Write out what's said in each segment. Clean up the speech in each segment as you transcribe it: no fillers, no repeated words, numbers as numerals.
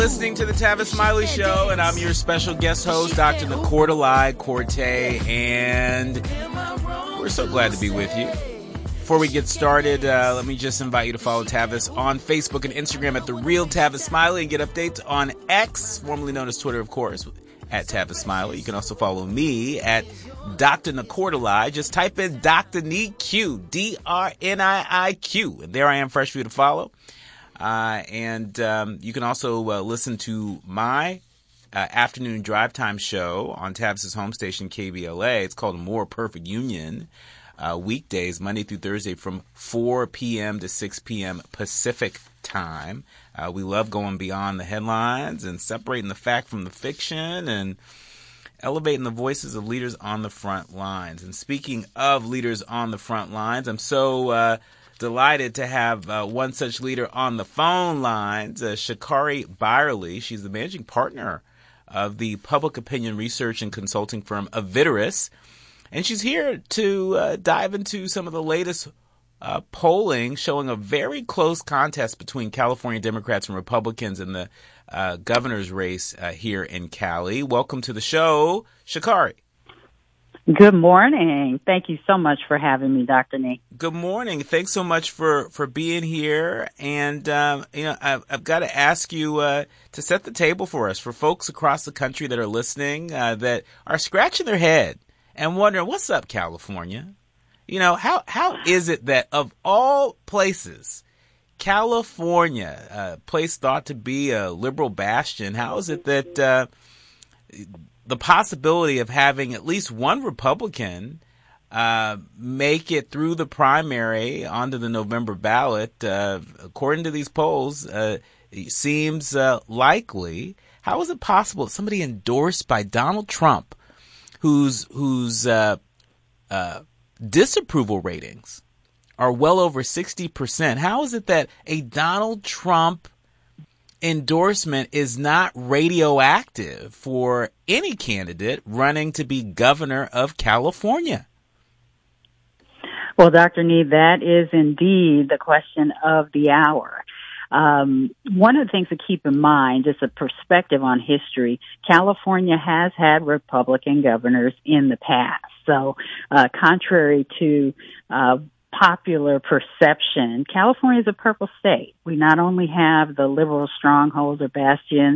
Listening to the Tavis Smiley Show, and I'm your special guest host, Dr. Nicordalai Corte, and we're so glad to be with you. Before we get started, let me just invite you to follow Tavis on Facebook and Instagram at The Real Tavis Smiley and get updates on X, formerly known as Twitter, of course, at Tavis Smiley. You can also follow me at Dr. Nicordalai. Just type in Dr. Niq, D-R-N-I-I-Q, and there I am, fresh for you to follow. And you can also listen to my afternoon drive time show on Tavis's home station, KBLA. It's called More Perfect Union, weekdays, Monday through Thursday from 4 p.m. to 6 p.m. Pacific time. We love going beyond the headlines and separating the fact from the fiction and elevating the voices of leaders on the front lines. And speaking of leaders on the front lines, I'm so delighted to have one such leader on the phone lines, Sha'Carri Byerly. She's the managing partner of the public opinion research and consulting firm Aviterus. And she's here to dive into some of the latest polling showing a very close contest between California Democrats and Republicans in the governor's race here in Cali. Welcome to the show, Sha'Carri. Good morning. Thank you so much for having me, Dr. Nee. Good morning. Thanks so much for being here. And, I've got to ask you to set the table for us, for folks across the country that are listening, that are scratching their head and wondering, what's up, California? You know, how is it that of all places, California, a place thought to be a liberal bastion, how is it that the possibility of having at least one Republican make it through the primary onto the November ballot, according to these polls, seems likely. How is it possible that somebody endorsed by Donald Trump, whose disapproval ratings are well over 60%, how is it that a Donald Trump endorsement is not radioactive for any candidate running to be governor of California? Well, Dr. Nee, that is indeed the question of the hour. One of the things to keep in mind, just a perspective on history, California has had Republican governors in the past. So, contrary to popular perception, California is a purple state. We not only have the liberal strongholds or bastions,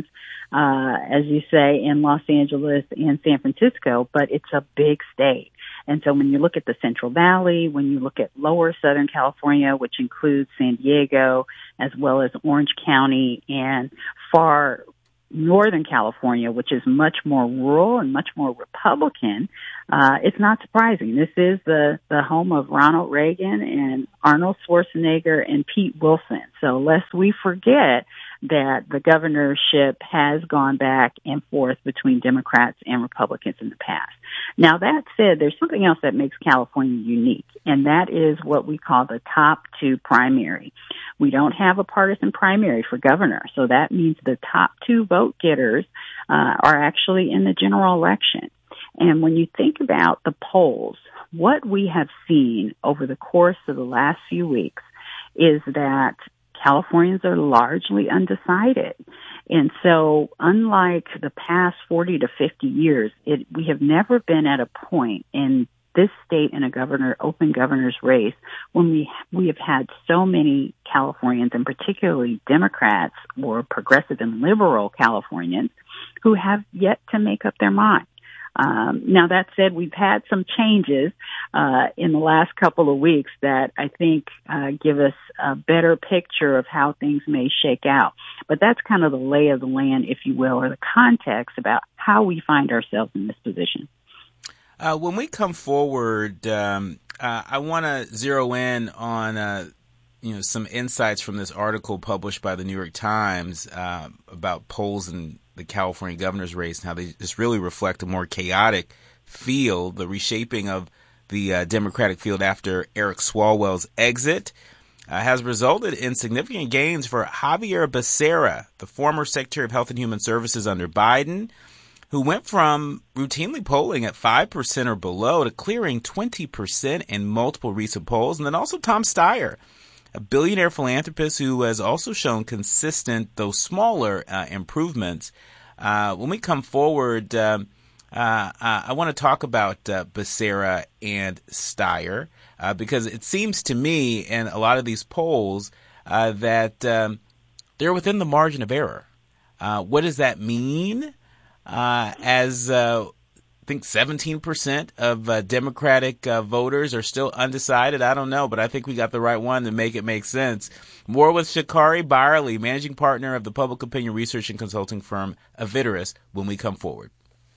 as you say, in Los Angeles and San Francisco, but it's a big state. And so when you look at the Central Valley, when you look at lower Southern California, which includes San Diego, as well as Orange County and far Northern California, which is much more rural and much more Republican, it's not surprising. This is the home of Ronald Reagan and Arnold Schwarzenegger and Pete Wilson. So lest we forget that the governorship has gone back and forth between Democrats and Republicans in the past. Now, that said, there's something else that makes California unique, and that is what we call the top two primary. We don't have a partisan primary for governor, so that means the top two vote getters are actually in the general election. And when you think about the polls, what we have seen over the course of the last few weeks is that Californians are largely undecided. And so unlike the past 40 to 50 years, we have never been at a point in this state in a open governor's race when we have had so many Californians, and particularly Democrats or progressive and liberal Californians, who have yet to make up their mind. Now, that said, we've had some changes in the last couple of weeks that I think give us a better picture of how things may shake out. But that's kind of the lay of the land, if you will, or the context about how we find ourselves in this position. When we come forward, I want to zero in on some insights from this article published by the New York Times about polls in the California governor's race and how they just really reflect a more chaotic field, the reshaping of the Democratic field after Eric Swalwell's exit has resulted in significant gains for Xavier Becerra, the former Secretary of Health and Human Services under Biden, who went from routinely polling at 5% or below to clearing 20% in multiple recent polls. And then also Tom Steyer, a billionaire philanthropist who has also shown consistent, though smaller, improvements. When we come forward, I want to talk about Becerra and Steyer because it seems to me in a lot of these polls that they're within the margin of error. What does that mean? As I think 17% of Democratic voters are still undecided. I don't know, but I think we got the right one to make it make sense. More with Sha'Carri Byerly, managing partner of the public opinion research and consulting firm Aviderus, when we come forward.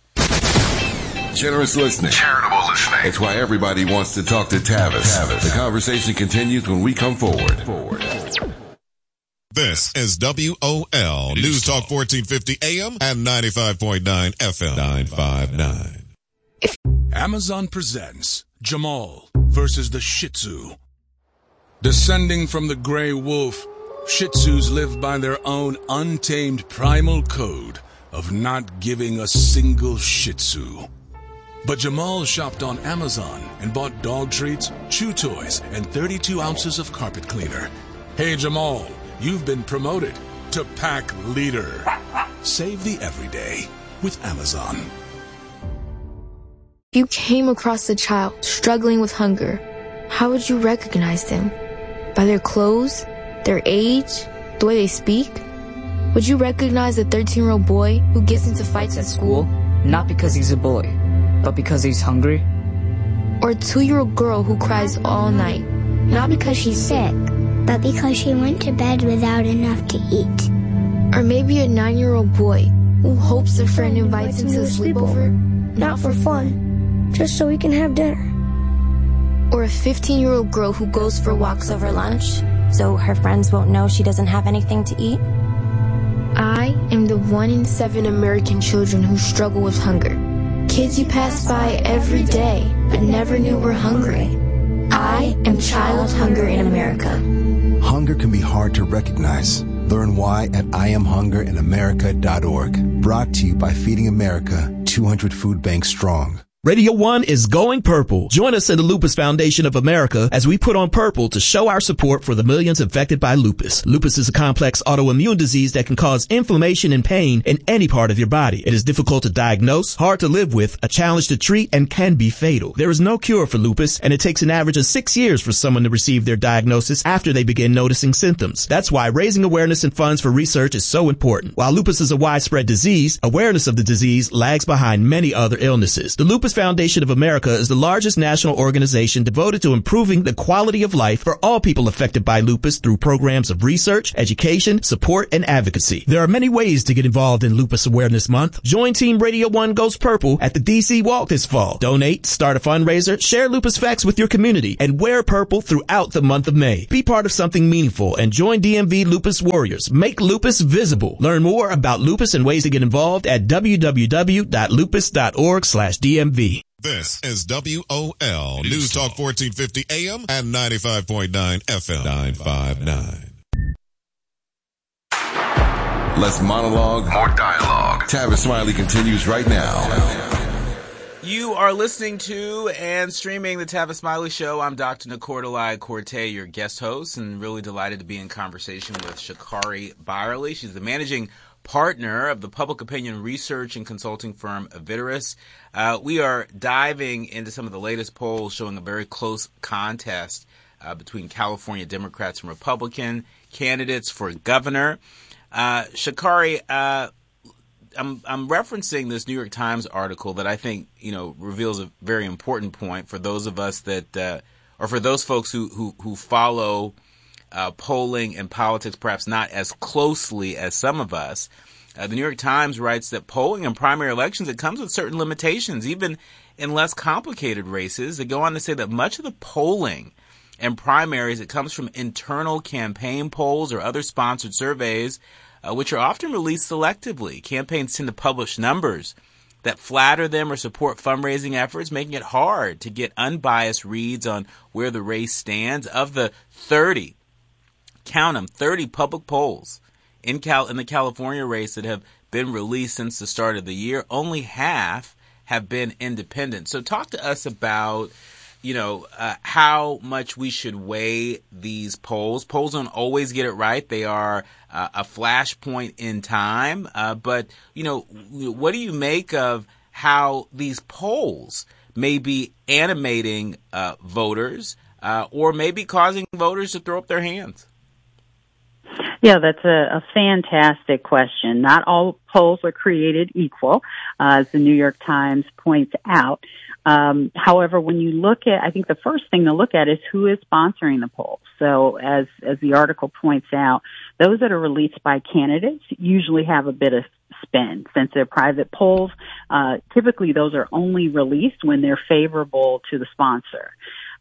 Generous listening. Charitable listening. It's why everybody wants to talk to Tavis. The conversation continues when we come forward. This is WOL News Talk 1450 AM and 95.9 FM 959. Amazon presents Jamal versus the Shih Tzu. Descending from the gray wolf, Shih Tzus live by their own untamed primal code of not giving a single Shih Tzu. But Jamal shopped on Amazon and bought dog treats, chew toys, and 32 ounces of carpet cleaner. Hey Jamal, you've been promoted to pack leader. Save the everyday with Amazon. If you came across a child struggling with hunger, how would you recognize them? By their clothes, their age, the way they speak? Would you recognize a 13-year-old boy who gets into fights at school? Not because he's a bully, but because he's hungry? Or a 2-year-old girl who cries all night? Not because she's sick, but because she went to bed without enough to eat. Or maybe a 9-year-old boy who hopes a friend invites him to a sleepover? Not for fun, just so we can have dinner. Or a 15-year-old girl who goes for walks over lunch, so her friends won't know she doesn't have anything to eat? I am the 1 in 7 American children who struggle with hunger. Kids you pass by every day, but never knew were hungry. I am Child Hunger in America. Hunger can be hard to recognize. Learn why at IamHungerInAmerica.org. Brought to you by Feeding America, 200 food banks strong. Radio 1 is going purple. Join us at the Lupus Foundation of America as we put on purple to show our support for the millions affected by lupus. Lupus is a complex autoimmune disease that can cause inflammation and pain in any part of your body. It is difficult to diagnose, hard to live with, a challenge to treat, and can be fatal. There is no cure for lupus, and it takes an average of 6 years for someone to receive their diagnosis after they begin noticing symptoms. That's why raising awareness and funds for research is so important. While lupus is a widespread disease, awareness of the disease lags behind many other illnesses. The Lupus Foundation of America is the largest national organization devoted to improving the quality of life for all people affected by lupus through programs of research, education, support, and advocacy. There are many ways to get involved in Lupus Awareness Month. Join Team Radio 1 Goes Purple at the DC Walk this fall. Donate, start a fundraiser, share lupus facts with your community, and wear purple throughout the month of May. Be part of something meaningful and join DMV Lupus Warriors. Make lupus visible. Learn more about lupus and ways to get involved at www.lupus.org/DMV. This is WOL News Talk 1450 AM and 95.9 FM 959. Less monologue, more dialogue. Tavis Smiley continues right now. You are listening to and streaming the Tavis Smiley Show. I'm Dr. Nicordelai Corte, your guest host, and really delighted to be in conversation with Sha'Carri Byerly. She's the managing partner of the public opinion research and consulting firm Aviderus. We are diving into some of the latest polls showing a very close contest between California Democrats and Republican candidates for governor. Sha'Carri, I'm referencing this New York Times article that I think, reveals a very important point for those of us that, or for those folks who follow polling and politics perhaps not as closely as some of us. The New York Times writes that polling in primary elections, it comes with certain limitations, even in less complicated races. They go on to say that much of the polling in primaries, it comes from internal campaign polls or other sponsored surveys, which are often released selectively. Campaigns tend to publish numbers that flatter them or support fundraising efforts, making it hard to get unbiased reads on where the race stands. Of the 30 public polls in the California race that have been released since the start of the year, only half have been independent. So talk to us about how much we should weigh these polls. Polls don't always get it right. They are a flashpoint in time. But what do you make of how these polls may be animating voters or maybe causing voters to throw up their hands? Yeah, that's a fantastic question. Not all polls are created equal, as the New York Times points out. However, when you look at, I think the first thing to look at is who is sponsoring the polls. So as the article points out, those that are released by candidates usually have a bit of spin. Since they're private polls, typically those are only released when they're favorable to the sponsor.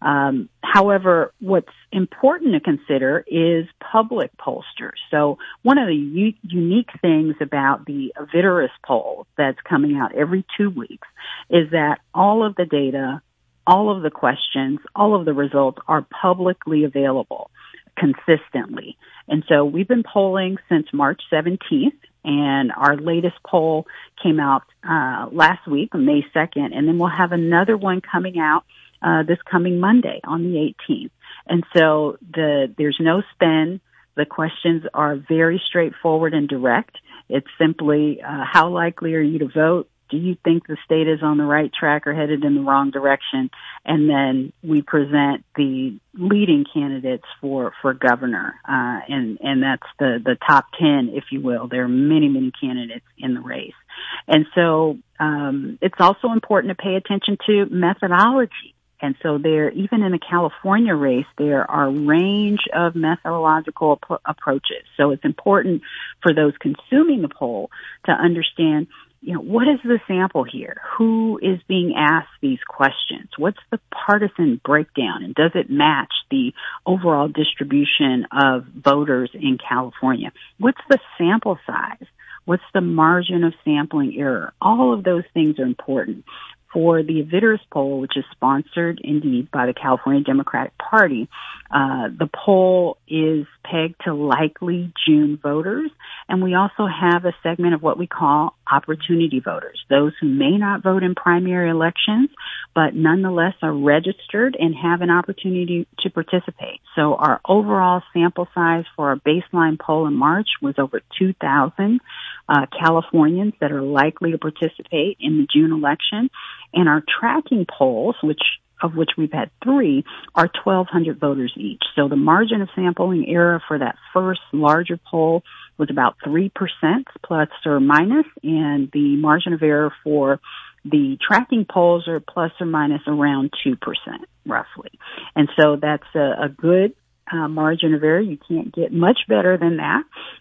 However, what's important to consider is public pollsters. So one of the unique things about the Aviderus poll that's coming out every 2 weeks is that all of the data, all of the questions, all of the results are publicly available consistently. And so we've been polling since March 17th. And our latest poll came out last week, May 2nd, and then we'll have another one coming out this coming Monday on the 18th. And so there's no spin. The questions are very straightforward and direct. It's simply how likely are you to vote? Do you think the state is on the right track or headed in the wrong direction? And then we present the leading candidates for governor, and that's the top 10, if you will. There are many, many candidates in the race. And so it's also important to pay attention to methodology. And so even in the California race, there are a range of methodological approaches. So it's important for those consuming the poll to understand, what is the sample here? Who is being asked these questions? What's the partisan breakdown? And does it match the overall distribution of voters in California? What's the sample size? What's the margin of sampling error? All of those things are important. For the Aviderus poll, which is sponsored indeed by the California Democratic Party, the poll is pegged to likely June voters, and we also have a segment of what we call opportunity voters, those who may not vote in primary elections, but nonetheless are registered and have an opportunity to participate. So our overall sample size for our baseline poll in March was over 2,000 Californians that are likely to participate in the June election. And our tracking polls, of which we've had 3, are 1,200 voters each. So the margin of sampling error for that first larger poll was about 3% plus or minus, and the margin of error for the tracking polls are plus or minus around 2%, roughly. And so that's a good margin of error. You can't get much better than that.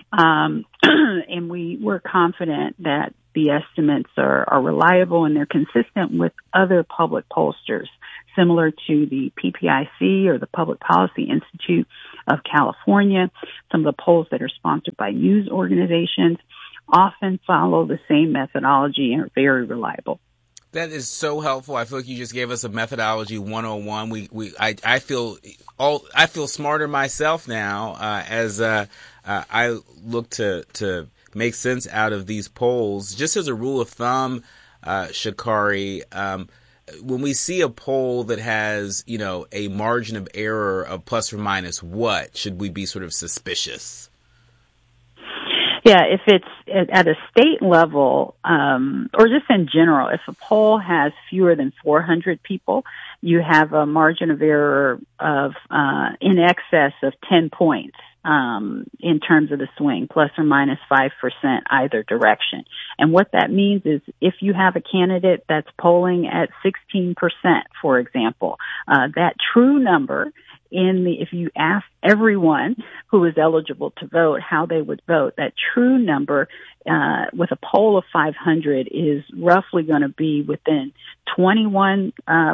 And we're confident that the estimates are reliable and they're consistent with other public pollsters, similar to the PPIC or the Public Policy Institute of California. Some of the polls that are sponsored by news organizations often follow the same methodology and are very reliable. That is so helpful. I feel like you just gave us a methodology 101. I feel smarter myself now as I look to make sense out of these polls. Just as a rule of thumb, Sha'Carri, when we see a poll that has, a margin of error of plus or minus, what should we be sort of suspicious? Yeah, if it's at a state level, or just in general, if a poll has fewer than 400 people, you have a margin of error of in excess of 10 points in terms of the swing, plus or minus 5% either direction. And what that means is if you have a candidate that's polling at 16%, for example, that true number if you ask everyone who is eligible to vote how they would vote, that true number with a poll of 500 is roughly going to be within 21%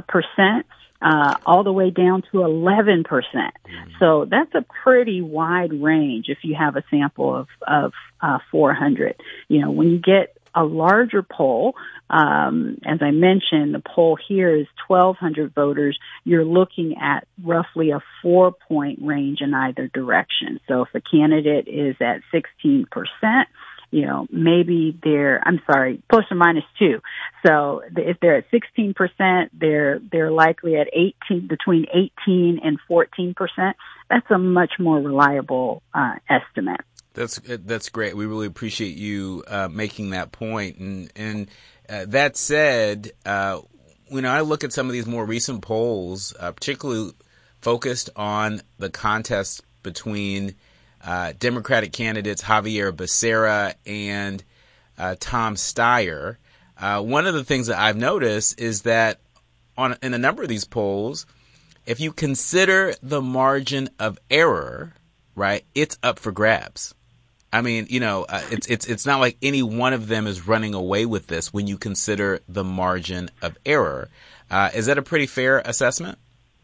all the way down to 11%. So that's a pretty wide range if you have a sample of 400. When you get a larger poll, as I mentioned, the poll here is 1,200 voters. You're looking at roughly a 4-point range in either direction. So if a candidate is at 16% maybe plus or minus 2. So if they're at 16%, they're likely at between 18 and 14%. That's a much more reliable estimate. That's great. We really appreciate you making that point. And that said, when I look at some of these more recent polls, particularly focused on the contest between Democratic candidates Xavier Becerra and Tom Steyer, one of the things that I've noticed is that in a number of these polls, if you consider the margin of error, right, it's up for grabs. I mean, it's not like any one of them is running away with this when you consider the margin of error. Is that a pretty fair assessment?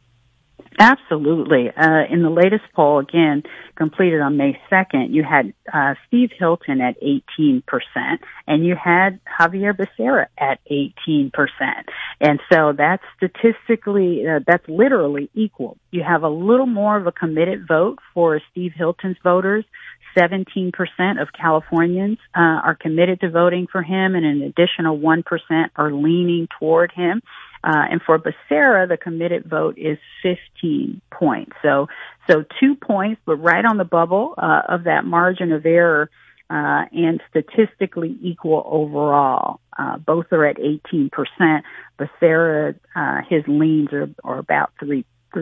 Absolutely. In the latest poll, again, completed on May 2nd, you had Steve Hilton at 18%, and you had Xavier Becerra at 18%. And so that's statistically, that's literally equal. You have a little more of a committed vote for Steve Hilton's voters. 17% of Californians are committed to voting for him, and an additional 1% are leaning toward him. And for Becerra, the committed vote is 15 points. So 2 points, but right on the bubble of that margin of error, and statistically equal overall. Both are at 18%. Becerra, his leans are about 3%.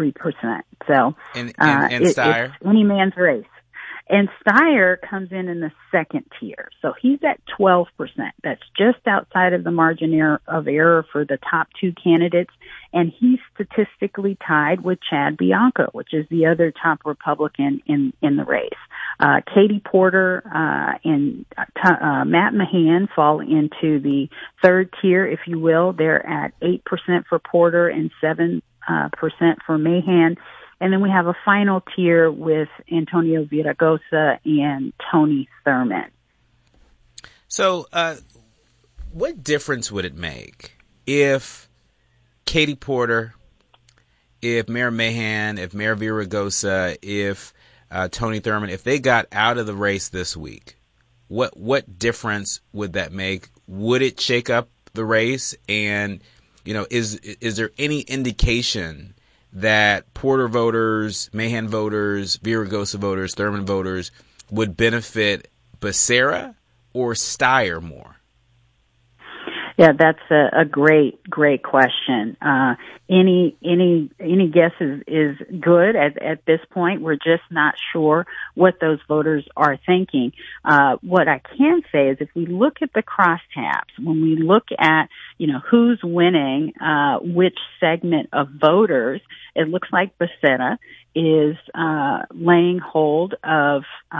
So and Steyer? It's any man's race. And Steyer comes in the second tier. So he's at 12%. That's just outside of the margin of error for the top 2 candidates. And he's statistically tied with Chad Bianco, which is the other top Republican in the race. Katie Porter and Matt Mahan fall into the third tier, if you will. They're at 8% for Porter and 7% for Mahan. And then we have a final tier with Antonio Villaraigosa and Tony Thurmond. So what difference would it make if Katie Porter, if Mayor Mahan, if Mayor Villaraigosa, if Tony Thurmond, if they got out of the race this week? What difference would that make? Would it shake up the race? And, is there any indication that Porter voters, Mahan voters, Villaraigosa voters, Thurmond voters would benefit Becerra or Steyer more? Yeah, that's a great question. Any guess is good at this point. We're just not sure what those voters are thinking. What I can say is if we look at the crosstabs, when we look at, who's winning, which segment of voters, it looks like Becerra is, laying hold of,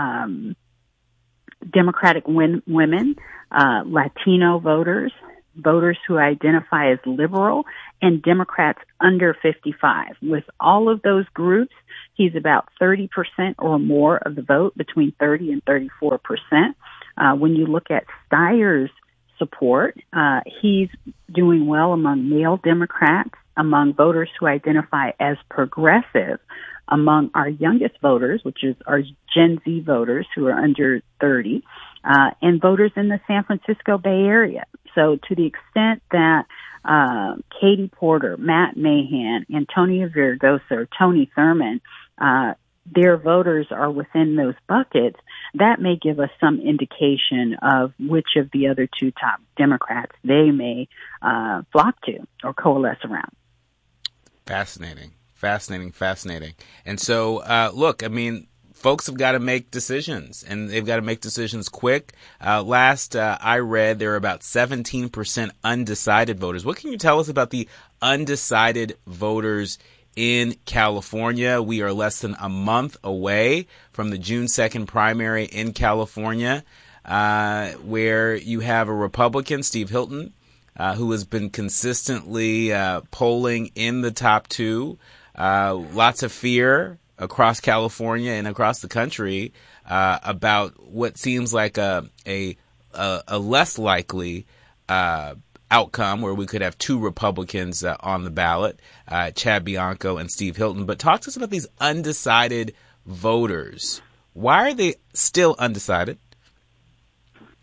Democratic women, Latino voters who identify as liberal, and Democrats under 55. With all of those groups, he's about 30% or more of the vote, between 30 and 34%. When you look at Steyer's support, he's doing well among male Democrats, among voters who identify as progressive, among our youngest voters, which is our Gen Z voters who are under 30, and voters in the San Francisco Bay Area. So to the extent that Katie Porter, Matt Mahan, Antonio Villaraigosa, or Tony Thurmond, their voters are within those buckets, that may give us some indication of which of the other 2 top Democrats they may flock to or coalesce around. Fascinating. And so, look, I mean, folks have got to make decisions, and they've got to make decisions quick. Last I read, there are about 17% undecided voters. What can you tell us about the undecided voters in California? We are less than a month away from the June 2nd primary in California, where you have a Republican, Steve Hilton, who has been consistently polling in the top 2. Lots of fear across California and across the country about what seems like a less likely outcome, where we could have 2 Republicans on the ballot, Chad Bianco and Steve Hilton. But talk to us about these undecided voters. Why are they still undecided?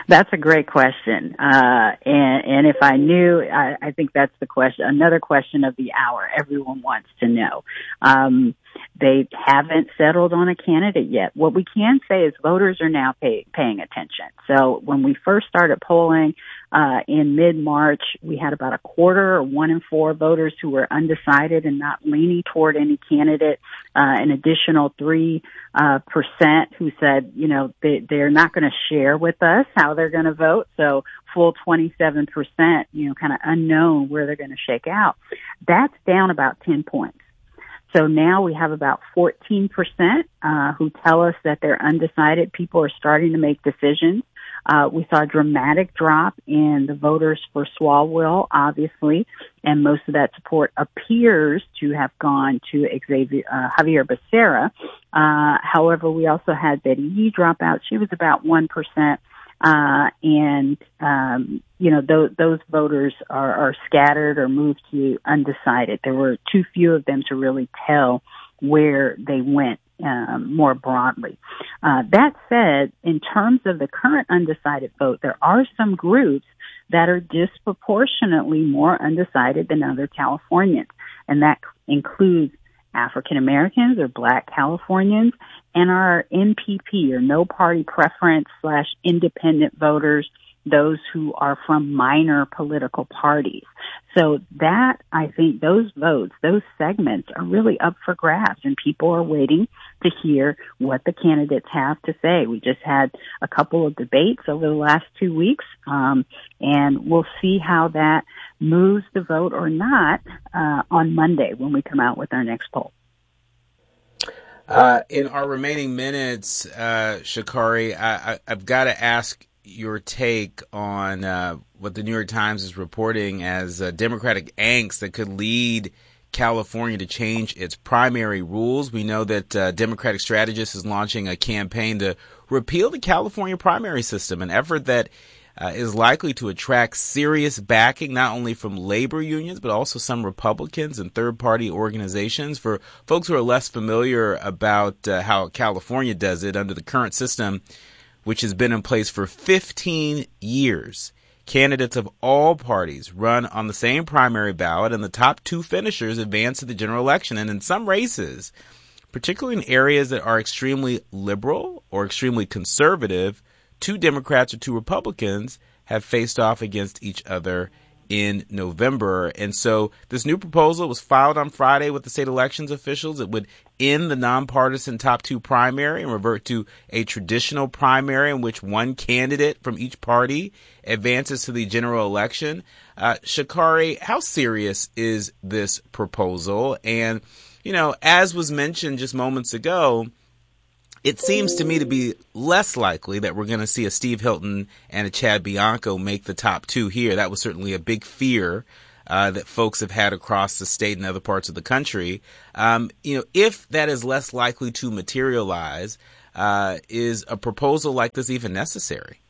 That's a great question. And if I knew, I think that's the question, another question of the hour. Everyone wants to know. They haven't settled on a candidate yet. What we can say is voters are now paying attention. So when we first started polling, in mid-March, we had about a quarter, or 1 in 4 voters who were undecided and not leaning toward any candidate. An additional 3% who said, they're not going to share with us how they're going to vote. So full 27%, kind of unknown where they're going to shake out. That's down about 10 points. So now we have about 14% who tell us that they're undecided. People are starting to make decisions. We saw a dramatic drop in the voters for Swalwell, obviously, and most of that support appears to have gone to Xavier Becerra. However, we also had Betty Yee drop out. She was about 1%. Those voters are scattered or moved to undecided. There were too few of them to really tell where they went more broadly. That said, in terms of the current undecided vote, there are some groups that are disproportionately more undecided than other Californians, and that includes African Americans or Black Californians and our NPP or no party preference / independent voters, those who are from minor political parties. So that, I think those votes, those segments are really up for grabs, and people are waiting to hear what the candidates have to say. We just had a couple of debates over the last 2 weeks, and we'll see how that moves the vote or not on Monday when we come out with our next poll. In our remaining minutes, Sha'Carri, I've got to ask your take on what the New York Times is reporting as Democratic angst that could lead California to change its primary rules. We know that Democratic Strategist is launching a campaign to repeal the California primary system, an effort that is likely to attract serious backing, not only from labor unions, but also some Republicans and third-party organizations. For folks who are less familiar about how California does it under the current system, which has been in place for 15 years, candidates of all parties run on the same primary ballot, and the top 2 finishers advance to the general election. And in some races, particularly in areas that are extremely liberal or extremely conservative, 2 Democrats or 2 Republicans have faced off against each other in November. And so this new proposal was filed on Friday with the state elections officials. It would end the nonpartisan top 2 primary and revert to a traditional primary in which one candidate from each party advances to the general election. Sha'Carri, how serious is this proposal? And, as was mentioned just moments ago, it seems to me to be less likely that we're going to see a Steve Hilton and a Chad Bianco make the top 2 here. That was certainly a big fear that folks have had across the state and other parts of the country. If that is less likely to materialize, is a proposal like this even necessary?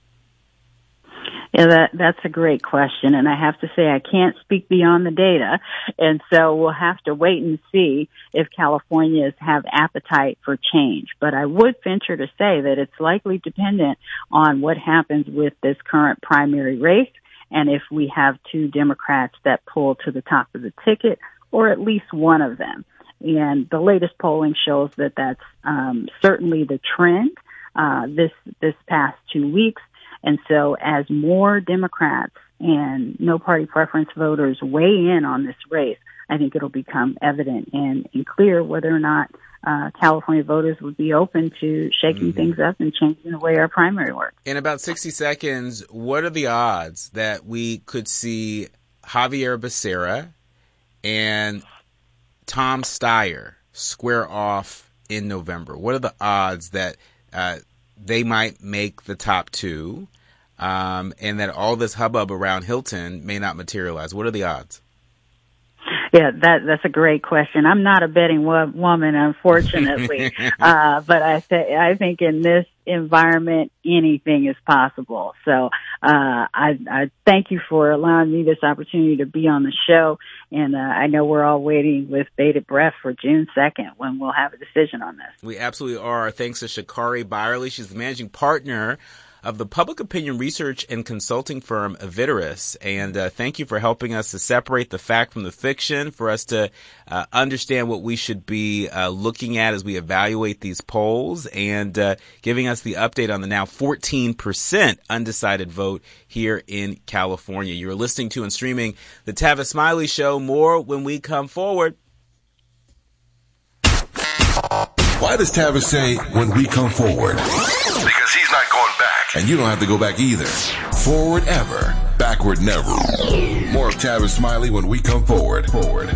Yeah, that's a great question, and I have to say I can't speak beyond the data, and so we'll have to wait and see if Californians have appetite for change. But I would venture to say that it's likely dependent on what happens with this current primary race, and if we have 2 Democrats that pull to the top of the ticket, or at least one of them. And the latest polling shows that that's certainly the trend this past 2 weeks. And so as more Democrats and no party preference voters weigh in on this race, I think it'll become evident and clear whether or not California voters would be open to shaking things up and changing the way our primary works. In about 60 seconds, what are the odds that we could see Xavier Becerra and Tom Steyer square off in November? What are the odds that they might make the top 2, and that all this hubbub around Hilton may not materialize? What are the odds? Yeah, that's a great question. I'm not a betting woman, unfortunately, but I think in this environment, anything is possible. So I thank you for allowing me this opportunity to be on the show, and I know we're all waiting with bated breath for June 2nd when we'll have a decision on this. We absolutely are. Thanks to Sha'Carri Byerly. She's the managing partner of the public opinion research and consulting firm Aviderus. And thank you for helping us to separate the fact from the fiction, for us to understand what we should be looking at as we evaluate these polls, and giving us the update on the now 14% undecided vote here in California. You're listening to and streaming The Tavis Smiley Show. More when we come forward. Why does Tavis say when we come forward? Because he's not going back. And you don't have to go back either. Forward ever. Backward never. More of Tavis Smiley when we come forward. Forward.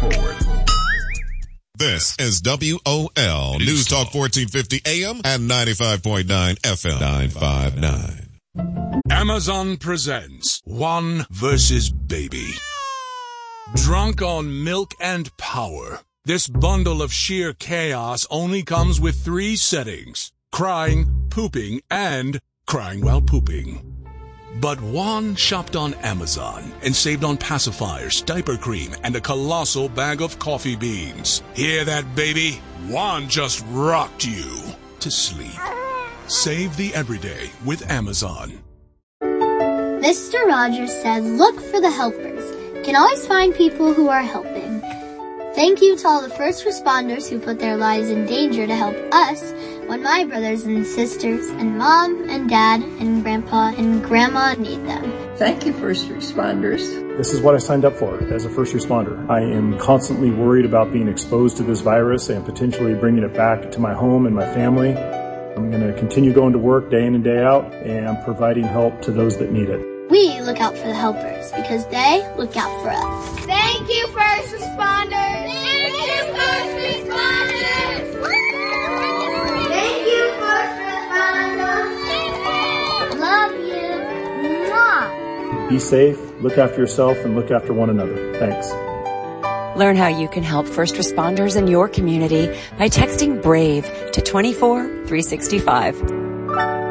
This is WOL News Talk 1450 AM and 95.9 FM 959. Amazon presents One versus Baby. Drunk on milk and power, this bundle of sheer chaos only comes with 3 settings: crying, pooping, and crying while pooping. But Juan shopped on Amazon and saved on pacifiers, diaper cream, and a colossal bag of coffee beans. Hear that, baby? Juan just rocked you to sleep. Save the everyday with Amazon. Mr. Rogers said, look for the helpers. You can always find people who are helping. Thank you to all the first responders who put their lives in danger to help us when my brothers and sisters and mom and dad and grandpa and grandma need them. Thank you, first responders. This is what I signed up for as a first responder. I am constantly worried about being exposed to this virus and potentially bringing it back to my home and my family. I'm going to continue going to work day in and day out and providing help to those that need it. We look out for the helpers because they look out for us. Thank you, first responders. Thank you, first responders. Thank you, first responders. Love you. Mwah. Be safe, look after yourself, and look after one another. Thanks. Learn how you can help first responders in your community by texting BRAVE to 24365.